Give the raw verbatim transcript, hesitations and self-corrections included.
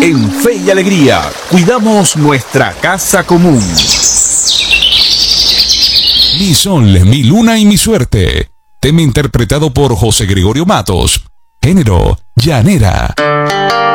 En Fe y Alegría, cuidamos nuestra casa común. Mi sol, mi luna y mi suerte. Tema interpretado por José Gregorio Matos. Género, llanera.